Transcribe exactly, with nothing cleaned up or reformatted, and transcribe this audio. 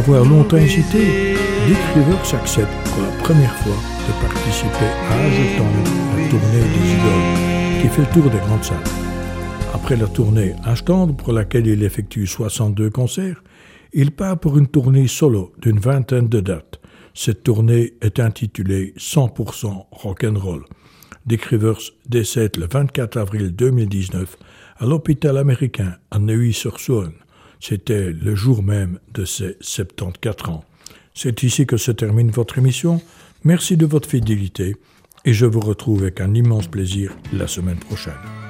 Avoir longtemps hésité, Dick Rivers accepte pour la première fois de participer à Ashton, la tournée des idoles, qui fait le tour des grandes salles. Après la tournée Ashton, pour laquelle il effectue soixante-deux concerts, il part pour une tournée solo d'une vingtaine de dates. Cette tournée est intitulée cent pour cent rock'n'roll. Dick Rivers décède le vingt-quatre avril deux mille dix-neuf à l'hôpital américain à Neuilly-sur-Saône. C'était le jour même de ses soixante-quatorze ans. C'est ici que se termine votre émission. Merci de votre fidélité et je vous retrouve avec un immense plaisir la semaine prochaine.